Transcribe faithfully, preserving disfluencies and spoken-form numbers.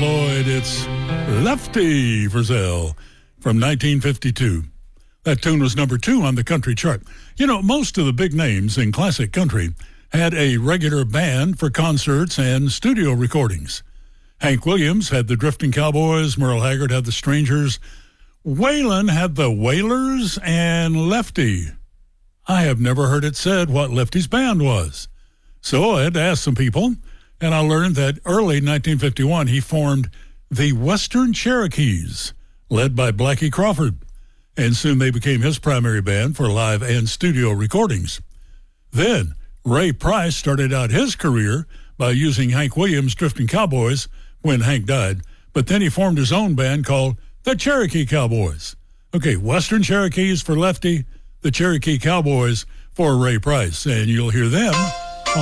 Lloyd. It's Lefty Frizzell from nineteen fifty-two. That tune was number two on the country chart. You know, most of the big names in classic country had a regular band for concerts and studio recordings. Hank Williams had the Drifting Cowboys, Merle Haggard had the Strangers, Waylon had the Wailers, and Lefty, I have never heard it said what Lefty's band was. So I had to ask some people, and I learned that early nineteen fifty-one he formed the Western Cherokees, led by Blackie Crawford, and soon they became his primary band for live and studio recordings. Then Ray Price started out his career by using Hank Williams' Drifting Cowboys when Hank died, but then he formed his own band called the Cherokee Cowboys. Okay, Western Cherokees for Lefty, the Cherokee Cowboys for Ray Price, and you'll hear them